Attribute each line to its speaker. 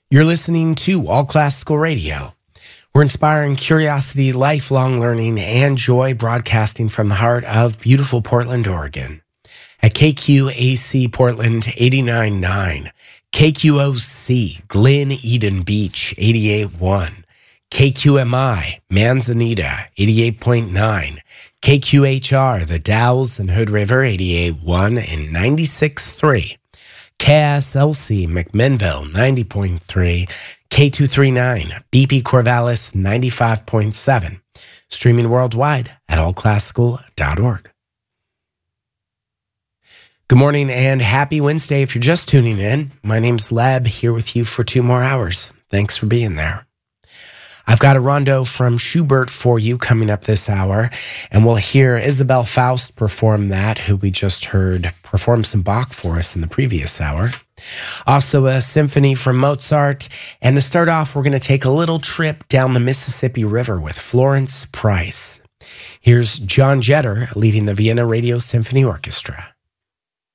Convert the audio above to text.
Speaker 1: You're listening to All Classical Radio. We're inspiring curiosity, lifelong learning, and joy, broadcasting from the heart of beautiful Portland, Oregon. At KQAC Portland 89.9, KQOC Glen Eden Beach 88.1, KQMI Manzanita 88.9, KQHR The Dalles and Hood River 88.1 and 96.3, KSLC McMinnville 90.3, K239 BP Corvallis 95.7, streaming worldwide at allclassical.org. Good morning and happy Wednesday. If you're just tuning in, my name's Leb, here with you for 2 more hours. Thanks for being there. I've got a rondo from Schubert for you coming up this hour, and we'll hear Isabel Faust perform that, who we just heard perform some Bach for us in the previous hour. Also a symphony from Mozart, and to start off, we're going to take a little trip down the Mississippi River with Florence Price. Here's John Jetter leading the Vienna Radio Symphony Orchestra.